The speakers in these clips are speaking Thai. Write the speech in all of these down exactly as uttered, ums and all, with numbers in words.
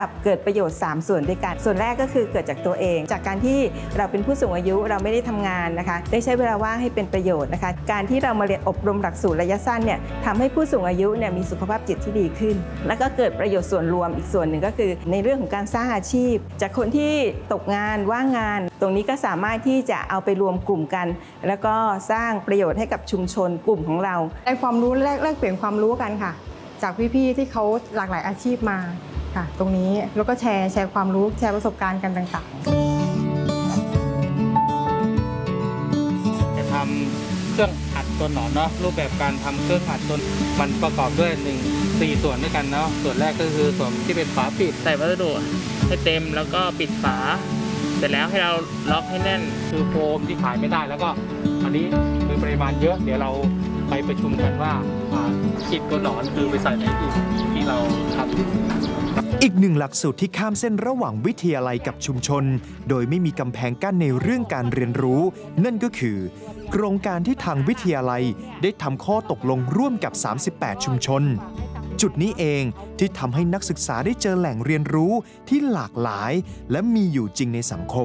เกิดประโยชน์สามส่วนด้วยกันส่วนแรกก็คือเกิดจากตัวเองจากการที่เราเป็นผู้สูงอายุเราไม่ได้ทำงานนะคะได้ใช้เวลาว่างให้เป็นประโยชน์นะคะการที่เรามาเรียนอบรมหลักสูตรระยะสั้นเนี่ยทำให้ผู้สูงอายุเนี่ยมีสุขภาพจิตที่ดีขึ้นแล้วก็เกิดประโยชน์ส่วนรวมอีกส่วนหนึ่งก็คือในเรื่องของการสร้างอาชีพจากคนที่ตกงานว่างงานตรงนี้ก็สามารถที่จะเอาไปรวมกลุ่มกันแล้วก็สร้างประโยชน์ให้กับชุมชนกลุ่มของเราได้ความรู้แลกแลกเปลี่ยนความรู้กันค่ะจากพี่ๆที่เขาหลากหลายอาชีพมาค่ะตรงนี้แล้วก็แชร์แชร์ความรู้แชร์ประสบการณ์กันต่างๆจะทำเครื่องอัดตัวหนอนเนาะรูปแบบการทำเครื่องอัดตัวมันประกอบด้วยหนึ่งสี่ส่วนด้วยกันเนาะส่วนแรกก็คือส่วนที่เป็นฝาปิดใส่วัสดุให้เต็มแล้วก็ปิดฝาเสร็จแล้วให้เราล็อกให้แน่นคือโฟมที่ขายไม่ได้แล้วก็อันนี้คือปริมาณเยอะเดี๋ยวเราไปประชุมกันว่าอิฐตัวหนอนคือไปใส่ในอิฐที่เราทำอีกหนึ่งหลักสูตรที่ข้ามเส้นระหว่างวิทยาลัยกับชุมชนโดยไม่มีกำแพงกั้นในเรื่องการเรียนรู้นั่นก็คือโครงการที่ทางวิทยาลัยได้ทำข้อตกลงร่วมกับสามสิบแปดชุมชนจุดนี้เองที่ทำให้นักศึกษาได้เจอแหล่งเรียนรู้ที่หลากหลายและมีอยู่จริงในสังคม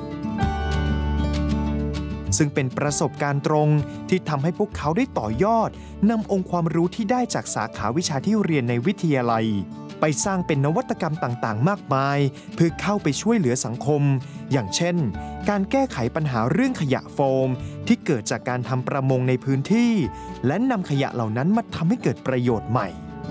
ซึ่งเป็นประสบการณ์ตรงที่ทำให้พวกเขาได้ต่อยอดนำองค์ความรู้ที่ได้จากสาขาวิชาที่เรียนในวิทยาลัยไปสร้างเป็นนวัตกรรมต่างๆมากมายเพื่อเข้าไปช่วยเหลือสังคมอย่างเช่นการแก้ไขปัญหาเรื่องขยะโฟมที่เกิดจากการทำประมงในพื้นที่และนำขยะเหล่านั้นมาทำให้เกิดประโยชน์ใหม่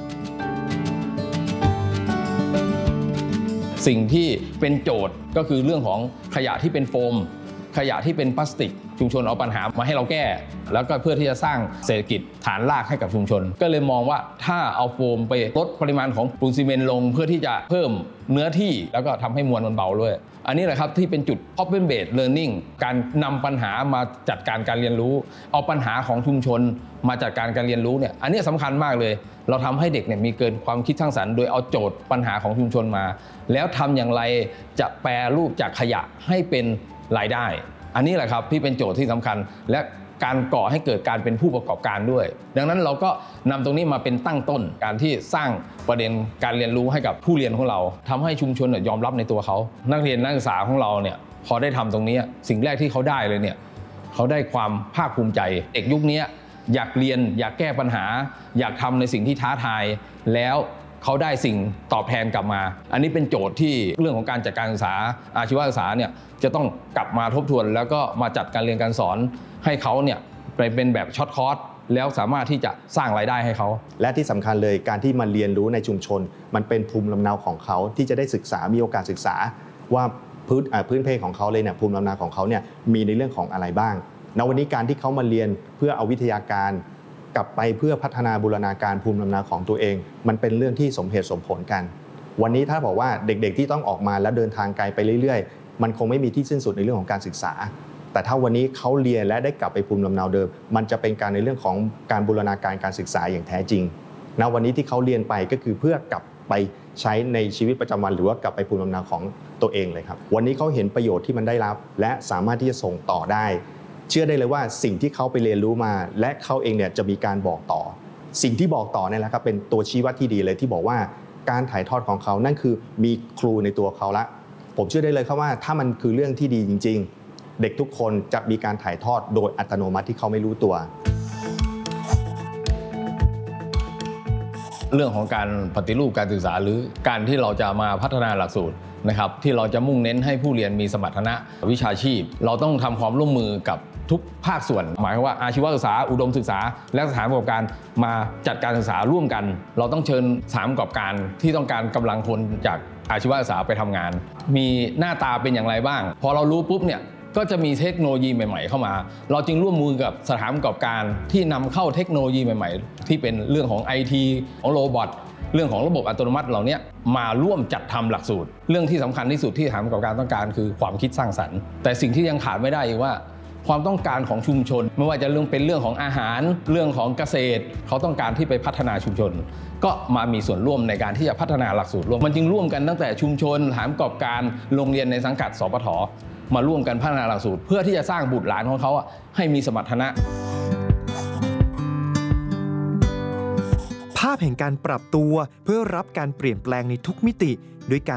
สิ่งที่เป็นโจทย์ก็คือเรื่องของขยะที่เป็นโฟมขยะที่เป็นพลาสติกชุมชนเอาปัญหามาให้เราแก้แล้วก็เพื่อที่จะสร้างเศรษฐกิจฐานรากให้กับชุมชนก็เลยมองว่าถ้าเอาโฟมไปลดปริมาณของปูนซีเมนต์ลงเพื่อที่จะเพิ่มเนื้อที่แล้วก็ทำให้มวลมันเบาด้วยอันนี้แหละครับที่เป็นจุด problem based learning การนำปัญหามาจัดการการเรียนรู้เอาปัญหาของชุมชนมาจัดการการเรียนรู้เนี่ยอันนี้สำคัญมากเลยเราทำให้เด็กเนี่ยมีเกินความคิดสร้างสรรค์โดยเอาโจทย์ปัญหาของชุมชนมาแล้วทำอย่างไรจะแปรรูปจากขยะให้เป็นรายได้อันนี้แหละครับที่เป็นโจทย์ที่สำคัญและการก่อให้เกิดการเป็นผู้ประกอบการด้วยดังนั้นเราก็นำตรงนี้มาเป็นตั้งต้นการที่สร้างประเด็นการเรียนรู้ให้กับผู้เรียนของเราทำให้ชุมชนยอมรับในตัวเขานักเรียนนักศึกษาของเราเนี่ยพอได้ทำตรงนี้สิ่งแรกที่เขาได้เลยเนี่ยเขาได้ความภาคภูมิใจเด็กยุคนี้อยากเรียนอยากแก้ปัญหาอยากทำในสิ่งที่ท้าทายแล้วเขาได้สิ่งตอบแทนกลับมาอันนี้เป็นโจทย์ที่เรื่องของการจัดการศึกษาอาชีวศึกษาเนี่ยจะต้องกลับมาทบทวนแล้วก็มาจัดการเรียนการสอนให้เขาเนี่ยไปเป็นแบบช็อตคอร์สแล้วสามารถที่จะสร้างรายได้ให้เขาและที่สำคัญเลยการที่มาเรียนรู้ในชุมชนมันเป็นภูมิลำเนาของเขาที่จะได้ศึกษามีโอกาสศึกษาว่าพื้นพื้นเพของเขาเลยเนี่ยภูมิลำเนาของเขาเนี่ยมีในเรื่องของอะไรบ้างณวันนี้การที่เขามาเรียนเพื่อเอาวิทยาการกลับไปเพื่อพัฒนาบูรณาการภูมิลำเนาของตัวเองมันเป็นเรื่องที่สมเหตุสมผลกันวันนี้ถ้าบอกว่าเด็กๆที่ต้องออกมาแล้วเดินทางไกลไปเรื่อยๆมันคงไม่มีที่สิ้นสุดในเรื่องของการศึกษาแต่ถ้าวันนี้เขาเรียนและได้กลับไปภูมิลำเนาเดิมมันจะเป็นการในเรื่องของการบูรณาการการศึกษาอย่างแท้จริงณวันนี้ที่เขาเรียนไปก็คือเพื่อกลับไปใช้ในชีวิตประจำวันหรือว่ากลับไปภูมิลำเนาของตัวเองเลยครับวันนี้เขาเห็นประโยชน์ที่มันได้รับและสามารถที่จะส่งต่อได้เชื่อได้เลยว่าสิ่งที่เขาไปเรียนรู้มาและเขาเองเนี่ยจะมีการบอกต่อสิ่งที่บอกต่อเนี่ยแหละครับเป็นตัวชี้วัดที่ดีเลยที่บอกว่าการถ่ายทอดของเขานั่นคือมีครูในตัวเขาละผมเชื่อได้เลยครับว่าถ้ามันคือเรื่องที่ดีจริงๆเด็กทุกคนจะมีการถ่ายทอดโดยอัตโนมัติที่เขาไม่รู้ตัวเรื่องของการปฏิรูปการศึกษาหรือการที่เราจะมาพัฒนาหลักสูตรนะครับที่เราจะมุ่งเน้นให้ผู้เรียนมีสมรรถนะวิชาชีพเราต้องทำความร่วมมือกับทุกภาคส่วนหมายความว่าอาชีวศึกษาอุดมศึกษาและสถานประกอบการมาจัดการศึกษาร่วมกันเราต้องเชิญสถานประกอบการที่ต้องการกำลังคนจากอาชีวศึกษาไปทำงานมีหน้าตาเป็นอย่างไรบ้างพอเรารู้ปุ๊บเนี่ยก็จะมีเทคโนโลยีใหม่ๆเข้ามาเราจึงร่วมมือกับสถานประกอบการที่นำเข้าเทคโนโลยีใหม่ๆที่เป็นเรื่องของ ไอ ที ของโรบอทเรื่องของระบบอัตโนมัติเหล่านี้มาร่วมจัดทำหลักสูตรเรื่องที่สำคัญที่สุดที่สถานประกอบการต้องการคือความคิดสร้างสรรค์แต่สิ่งที่ยังขาดไม่ได้คือว่าความต้องการของชุมชนไม่ว่าจะเรื่องเป็นเรื่องของอาหารเรื่องของเกษตรเขาต้องการที่ไปพัฒนาชุมชนก็มามีส่วนร่วมในการที่จะพัฒนาหลักสูตรร่วมมันจึงร่วมกันตั้งแต่ชุมชนสถานประกอบการโรงเรียนในสังกัดสปท.มาร่วมกันพัฒนาหลักสูตรเพื่อที่จะสร้างบุตรหลานของเขาให้มีสมรรถนะภาพแห่งการปรับตัวเพื่อรับการเปลี่ยนแปลงในทุกมิติด้วยการ